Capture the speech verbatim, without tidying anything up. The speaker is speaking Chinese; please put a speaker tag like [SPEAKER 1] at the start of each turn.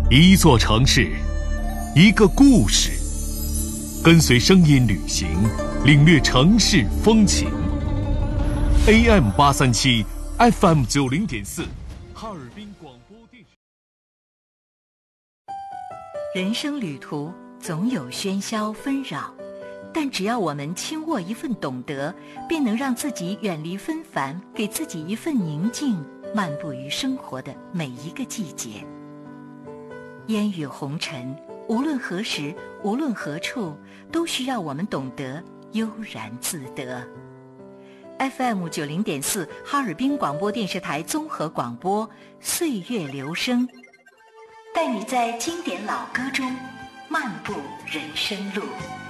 [SPEAKER 1] 一座城市，一个故事，跟随声音旅行，领略城市风情。A M 八三七 F M 九零点四，哈尔滨广播电视。
[SPEAKER 2] 人生旅途总有喧嚣纷扰，但只要我们轻握一份懂得，便能让自己远离纷繁，给自己一份宁静，漫步于生活的每一个季节。烟雨红尘，无论何时，无论何处，都需要我们懂得悠然自得。F M 九零点四，哈尔滨广播电视台综合广播，岁月流声，带你在经典老歌中漫步人生路。